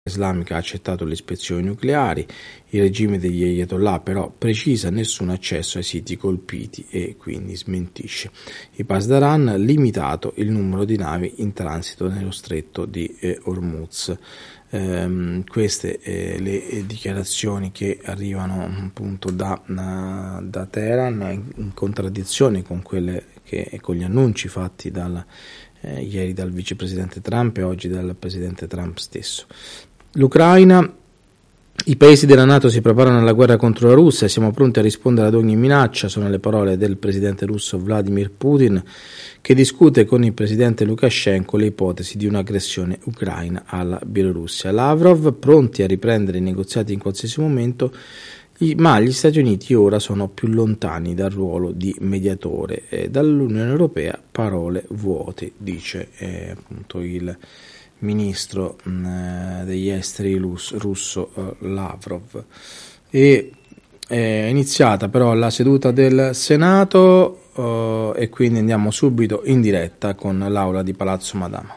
islamica ha accettato le ispezioni nucleari, il regime degli Ayatollah però precisa nessun accesso ai siti colpiti e quindi smentisce. I Pasdaran limitato il numero di navi in transito nello stretto di Hormuz. Queste le dichiarazioni che arrivano appunto da Teheran, in contraddizione con quelle con gli annunci fatti ieri dal vicepresidente Trump e oggi dal presidente Trump stesso. L'Ucraina. I paesi della NATO si preparano alla guerra contro la Russia e siamo pronti a rispondere ad ogni minaccia, sono le parole del presidente russo Vladimir Putin, che discute con il presidente Lukashenko le ipotesi di un'aggressione ucraina alla Bielorussia. Lavrov, pronti a riprendere i negoziati in qualsiasi momento, ma gli Stati Uniti ora sono più lontani dal ruolo di mediatore. Dall'Unione Europea parole vuote, dice appunto il ministro degli esteri russo Lavrov. E è iniziata però la seduta del Senato e quindi andiamo subito in diretta con l'aula di Palazzo Madama.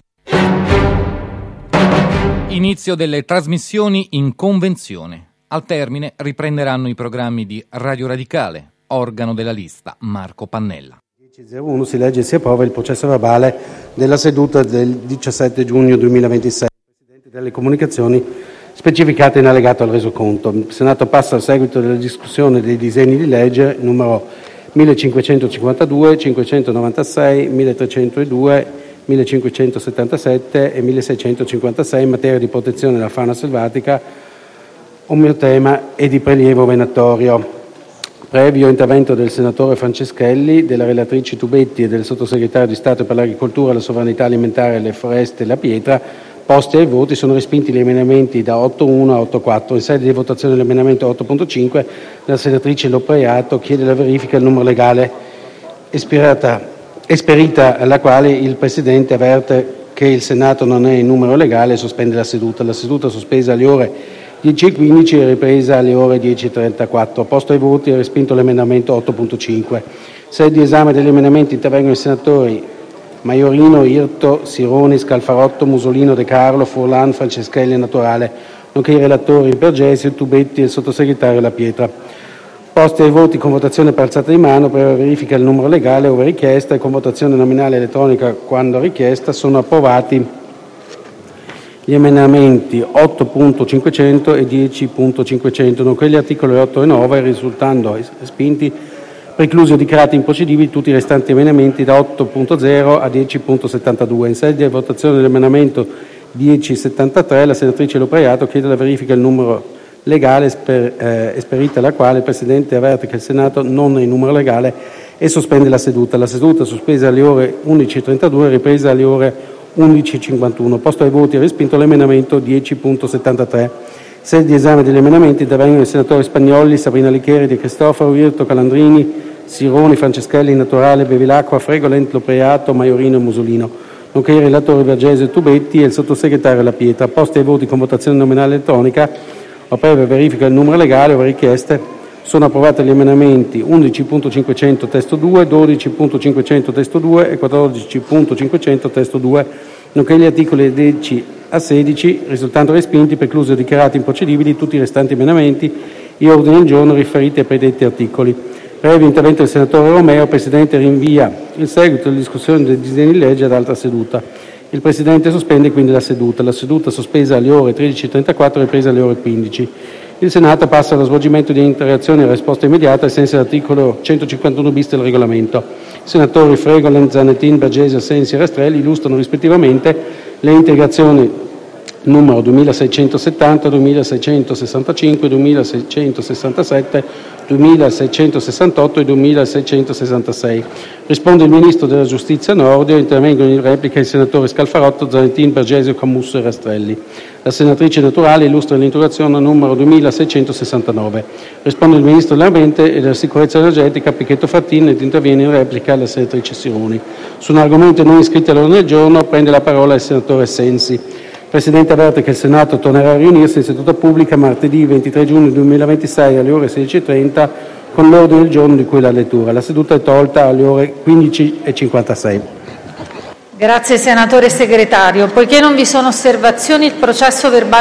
Inizio delle trasmissioni in convenzione. Al termine riprenderanno i programmi di Radio Radicale, organo della lista Marco Pannella. 10.01 si legge e si approva il processo verbale della seduta del 17 giugno 2026. Presidente delle comunicazioni specificate in allegato al resoconto. Il Senato passa al seguito della discussione dei disegni di legge numero 1552, 596, 1302, 1577 e 1656 in materia di protezione della fauna selvatica, omeotema e di prelievo venatorio. Previo intervento del senatore Franceschelli, della relatrice Tubetti e del sottosegretario di Stato per l'Agricoltura, la Sovranità Alimentare, le Foreste e la Pietra, posti ai voti sono respinti gli emendamenti da 8.1 a 8.4. In sede di votazione dell'emendamento 8.5, la senatrice Lopreiato chiede la verifica del numero legale, esperita alla quale il Presidente avverte che il Senato non è in numero legale e sospende la seduta. La seduta sospesa alle ore 10.15 è ripresa alle ore 10.34. Posto ai voti e respinto l'emendamento 8.5. Sede di esame degli emendamenti intervengono i senatori Maiorino, Irto, Sironi, Scalfarotto, Musolino, De Carlo, Furlan, Franceschelli e Naturale, nonché i relatori Bergesio, Tubetti e il sottosegretario La Pietra. Posti ai voti con votazione per alzata di mano, per verifica del numero legale ove richiesta e con votazione nominale elettronica quando richiesta, sono approvati gli emendamenti 8.500 e 10.500, nonché gli articoli 8 e 9, risultando respinti, preclusi o dichiarati improcedibili tutti i restanti emendamenti da 8.0 a 10.72. In sede di votazione dell'emendamento 10.73, la senatrice Lopreiato chiede la verifica del numero legale esperita alla quale il Presidente avverte che il Senato non è in numero legale e sospende la seduta. La seduta sospesa alle ore 11.32 ripresa alle ore 11.51. Posto ai voti e respinto l'emendamento 10.73. Sede di esame degli emendamenti intervengono i senatori Spagnolli, Sabrina Licheri, De Cristofaro, Irto, Calandrini, Sironi, Franceschelli, Naturale, Bevilacqua, Fregolent, Lopreiato, Maiorino e Musolino, nonché i relatori Vergesio e Tubetti e il sottosegretario La Pietra. Posti ai voti con votazione nominale elettronica o previa verifica del numero legale ove richieste, sono approvati gli emendamenti 11.500 testo 2, 12.500 testo 2 e 14.500 testo 2, nonché gli articoli 10 a 16, risultando respinti, preclusi o dichiarati improcedibili tutti i restanti emendamenti e ordini del giorno riferiti ai predetti articoli. Previo intervento del senatore Romeo, il Presidente rinvia il seguito della discussione del disegno di legge ad altra seduta. Il Presidente sospende quindi la seduta. La seduta sospesa alle ore 13.34 ripresa alle ore 15. Il Senato passa allo svolgimento di interazioni e risposta immediata ai sensi dell'articolo 151 bis del regolamento. I senatori Fregolent, Zanettin, Bergesio, Sensi e Rastrelli illustrano rispettivamente le integrazioni numero 2670, 2665, 2667, 2668 e 2666. Risponde il Ministro della Giustizia Nordio, intervengono in replica i senatori Scalfarotto, Zanettin, Bergesio, Camusso e Rastrelli. La senatrice Naturale illustra l'interrogazione numero 2669. Risponde il Ministro dell'Ambiente e della Sicurezza Energetica, Pichetto Frattini, ed interviene in replica la senatrice Sironi. Su un argomento non iscritto all'ordine del giorno prende la parola il senatore Sensi. Il Presidente avverte che il Senato tornerà a riunirsi in seduta pubblica martedì 23 giugno 2026 alle ore 16.30 con l'ordine del giorno di cui la lettura. La seduta è tolta alle ore 15.56. Grazie senatore Segretario. Poiché non vi sono osservazioni, il processo verbale